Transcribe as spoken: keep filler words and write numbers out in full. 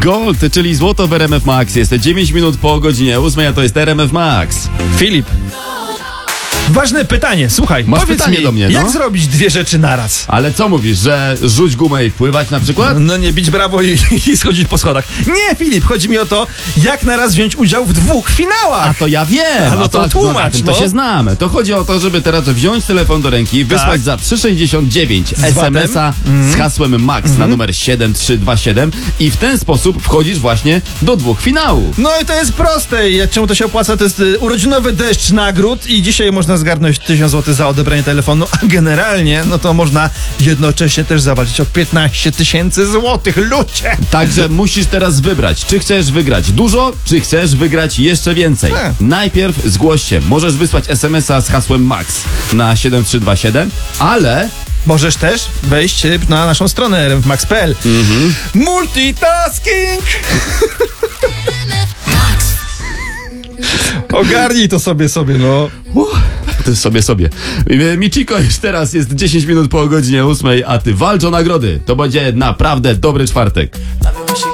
Gold, czyli złoto w R M F Max. Jest dziewięć minut po godzinie ósmej, a to jest R M F Max. Filip. Ważne pytanie, słuchaj, Masz powiedz pytanie mi, do mnie, no? jak zrobić dwie rzeczy naraz? Ale co mówisz, że rzuć gumę i pływać na przykład? No nie bić brawo i, i schodzić po schodach. Nie, Filip, chodzi mi o to, jak naraz wziąć udział w dwóch finałach. A to ja wiem. A no to a tłumacz, no, na tym no. To się znamy. To chodzi o to, żeby teraz wziąć telefon do ręki, wysłać Tak. za trzy sześćdziesiąt dziewięć Z es em es a VAT-em? z hasłem MAX na numer siedem trzy dwa siedem i w ten sposób wchodzisz właśnie do dwóch finałów. No i to jest proste. I czemu to się opłaca? To jest y, urodzinowy deszcz nagród i dzisiaj można zgarnąć tysiąc złotych za odebranie telefonu, a generalnie no to można jednocześnie też zawalczyć o piętnaście tysięcy złotych. Ludzie! Także musisz teraz wybrać, czy chcesz wygrać dużo, czy chcesz wygrać jeszcze więcej. Tak. Najpierw zgłoś się. Możesz wysłać es em es a z hasłem MAX na siedem trzy dwa siedem, ale Możesz też wejść y, na naszą stronę r m f max kropka p l. Mhm. Multitasking! Ogarnij to sobie, sobie, no. ty sobie sobie. Michiko już teraz jest dziesięć minut po godzinie ósmej, a ty walcz o nagrody. To będzie naprawdę dobry czwartek.